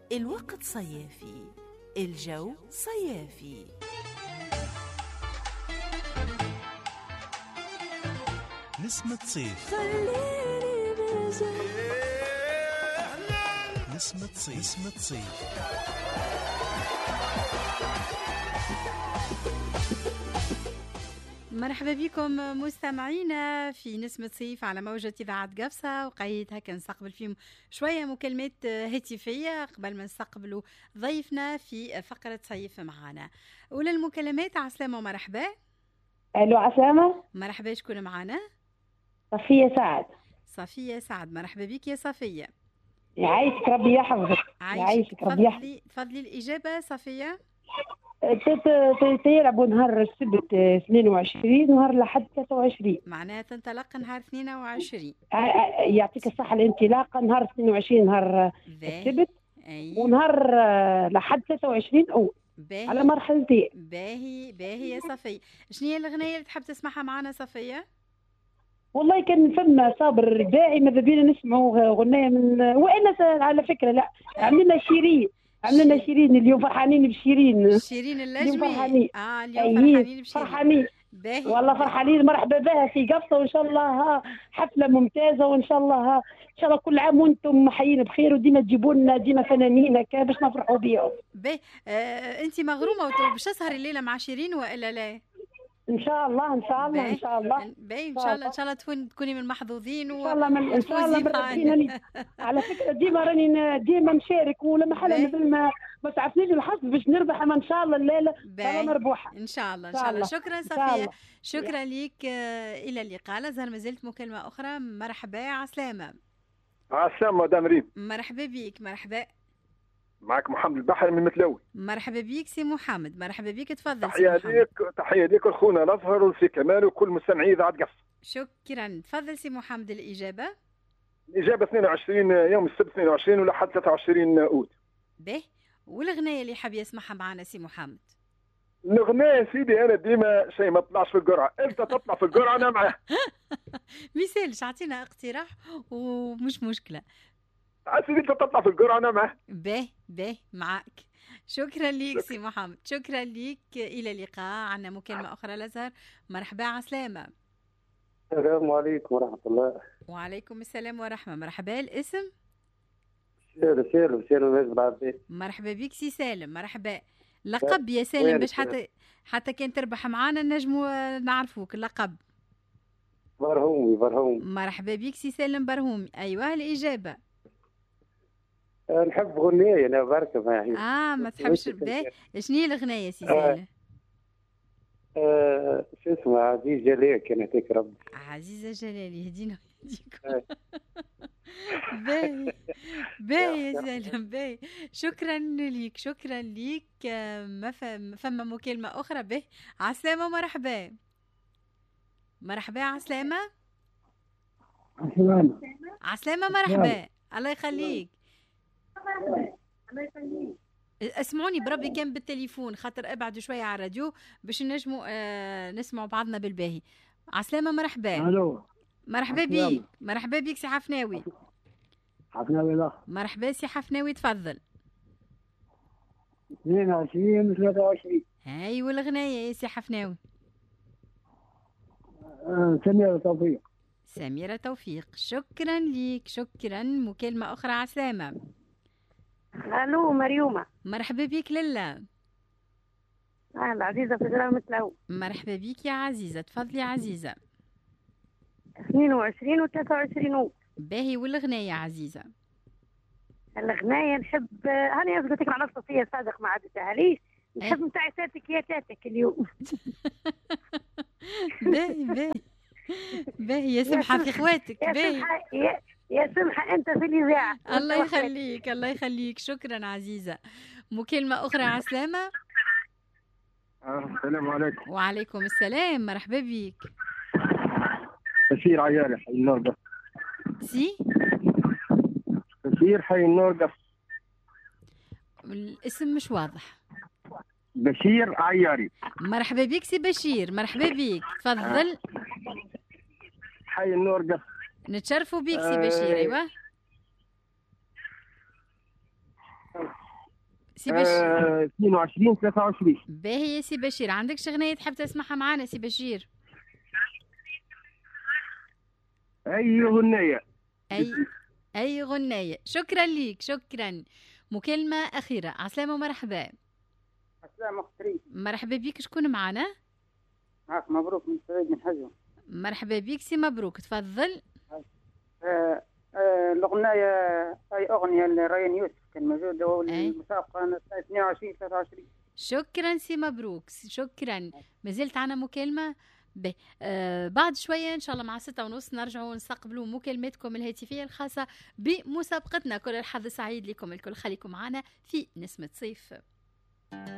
الوقت صيافي، الجو صيافي. نسمة صيف، نسمة صيف، نسمة صيف. مرحبا بكم مستمعينا في نسمة صيف على موجة إذاعة قفصة. وقيت هكا نستقبل فيهم شوية مكالمات هاتفية قبل ما نستقبلوا ضيفنا في فقرة صيف معنا. أولى المكالمات. عسلامة ومرحبا. الو عسلامة. مرحبا، شكون معنا؟ صفية سعد. صفية سعد، مرحبا بك يا صفية. يعيشك ربي يحفظك. يعيشك ربي يحفظك. تفضلي الإجابة صفية. تيلعبوا نهار السبت 22 نهار لحد 23. معناها تنطلق نهار 22. يعطيك الصحة. الانطلاق نهار 22 نهار السبت. ونهار لحد 23 أو على مرحلتين. باهي يا صفية. شنو هي الأغنية اللي تحب تسمعها معنا صفية؟ والله كان فما صابر الرباعي ماذا بينا نسمعوا غنية من وإنا على فكرة. لا عملنا شيرين اليوم فرحانين بشيرين. شيرين اللجمي. اليوم فرحانين. اليوم فرحانين بشيرين. فرحانين. والله فرحانين. مرحبا بها في قفصة، وإن شاء الله حفلة ممتازة، وإن شاء الله كل عام وأنتم حيين بخير، وديما تجيبوا لنا ديما فنانين هكا باش نفرحوا بيهم. أنت مغرومة باش تسهري الليلة مع شيرين وإلا لا؟ ان شاء الله ان شاء الله ان شاء الله ان شاء الله تكوني من المحظوظين. ان شاء الله ان شاء الله على فكره ديما راني ديما نشارك، ولما حالا ما تعرفنيش الحظ باش نربح، اما ان شاء الله الليله مربوحه ان شاء الله. شكرا صفيه، شكرا ليك. الى اللقاء. لازال ما زلت مكالمه اخرى. مرحبا. عسلامه. عسلامه مدام ريم. مرحبا بك. مرحبا. معك محمد البحر من متلوي. مرحبا بك سي محمد. مرحبا بك. تفضل. تحية ليك اخونا الازهر وفي كمال وكل مستمعي اذاعه قفص. شكرا. تفضل سي محمد. الاجابه 22 يوم السبت 22 ولحد 23 اوت. به. والاغنيه اللي حاب يسمعها معنا سي محمد؟ الاغنيه سيدي انا ديما شيء ما طلعش في القرعه، انت تطلع في القرعه انا معاه. ميسالش، اعطينا اقتراح ومش مشكله. عسيدي انت تطلع في القرعه انا معاه. به معك. شكرا ليك سي محمد. شكرا ليك. الى اللقاء. عندنا مكالمه اخرى. الازهر. مرحبا. عسلامه. السلام عليكم ورحمه الله. وعليكم السلام ورحمه. مرحبا. الاسم؟ سالم. مرحبا بك سي سالم. مرحبا. لقب يا سالم باش حتى كان تربح معانا نجموا نعرفوك. اللقب برهومي. مرحبا بك سي سالم برهومي. ايوه الاجابه. نحب غنية أنا بركة معي. ما تحبش شنو هي الغنية سي سالم؟ شو اسمها؟ عزيز جلال كانت هيك. ربي عزيزة جلال يهدينا ويهديكم. باهي يا سالم. باهي. شكرا ليك. ما فما مكالمة أخرى. به. عسلامة. مرحبا. عسلامة. مرحبا. الله يخليك. اسمعوني بربي كان بالتليفون، خاطر ابعدوا شويه على الراديو باش نجموا نسمعوا بعضنا بالباهي. عسلامه. مرحبا. الو. مرحبا بك سي حفناوي. لا. مرحبا سي حفناوي. تفضل. 22 23. هاي والاغنيه يا سي حفناوي؟ سميرة توفيق. شكرا ليك. شكرا. مكالمه اخرى. عسلامه. الو مريومة. مرحبا بك للا. عزيزة في متلو. مرحبا بك يا عزيزة. تفضلي يا عزيزة. 22 و 23. باهي. والغنية يا عزيزة؟ الغنية نحب هاني قلت لك مع نفس صفية صادق ما عادتها ليش. نحب نتاع ساتك يا تاتك اليوم. باهي يا سمحة في اخواتك. باهي يا سمحة أنت في الإذاعة. الله يخليك. شكرا عزيزة. مكالمة أخرى. عسلامة. السلام عليكم. وعليكم السلام. مرحبا بك. بشير عياري حي النور قف. سي بشير حي النور قف. الاسم مش واضح. بشير عياري. مرحبا بك سي بشير. مرحبا بك. تفضل. حي النور قف. نتشرفوا بيك سي بشير. ايوه سي بشير 22 23. باهي يا سي بشير، عندك شغنية تحب تسمعها معنا سي بشير؟ اي غنية. اي غنية. شكرا ليك، شكرا. مكالمة أخيرة. عسلامة ومرحبا. عسلامة أختي. مرحبا بيك، شكون معنا؟ معك مبروك من سعيد من حزم. مرحبا بيك سي مبروك، تفضل. الأغنية أي أغنية لريان يوسف كان موجودة والمسابقة 22 23. شكرا سي مبروك، شكرا. مازلت عنا مكالمة. بعد شوية إن شاء الله مع 6:30 نرجعوا نستقبلوا مكالماتكم الهاتفية الخاصة بمسابقتنا. كل الحظ سعيد لكم الكل، خليكم معنا في نسمة صيف.